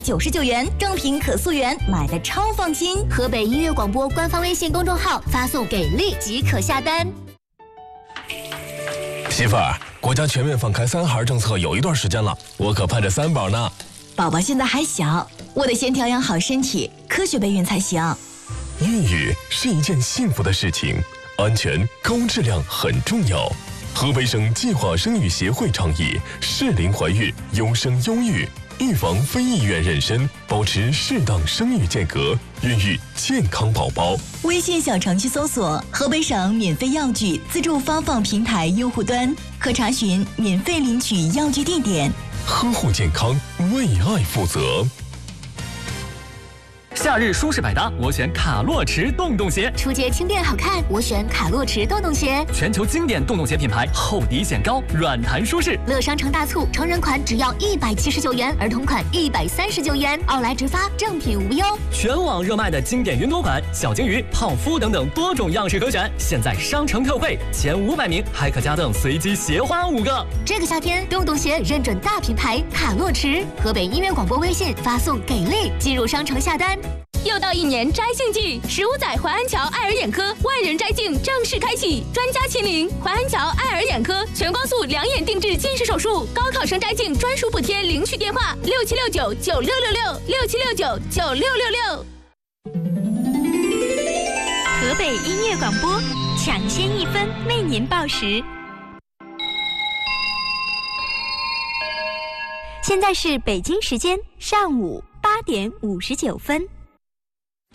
99元，正品可溯源，买的超放心。河北音乐广播官方微信公众号发送给力即可下单。 媳妇儿，国家全面放开3孩政策有一段时间了，我可盼着3宝呢。 宝宝现在还小，我得先调养好身体，科学备孕才行。 孕育是一件幸福的事情，安全高质量很重要。河北省计划生育协会倡议适龄怀孕，优生优育，预防非意愿妊娠，保持适当生育间隔，孕育健康宝宝。 微信小程序搜索河北省免费药具自助发放平台用户端，可查询免费领取药具地点。 呵护健康，为爱负责。 夏日舒适百搭，我选卡洛驰洞洞鞋。 出街轻便好看，我选卡洛驰洞洞鞋。 全球经典洞洞鞋品牌，厚底显高，软弹舒适。 乐商城大促，成人款只要179元，儿童款139元，奥莱直发，正品无忧。 全网热卖的经典云朵款、小金鱼、泡芙等等多种样式可选，现在商城特惠，前500名还可加赠随机鞋花5个。 这个夏天，洞洞鞋认准大品牌卡洛驰。河北音乐广播微信发送给力，进入商城下单。 又到1年摘镜季，15载淮安桥爱尔眼科万人摘镜正式开启，专家亲临，淮安桥爱尔眼科全光速2眼定制近视手术，高考生摘镜专属补贴，领取电话67699666，67699666。 河北音乐广播，抢先1分为您报时。现在是北京时间上午8点59分。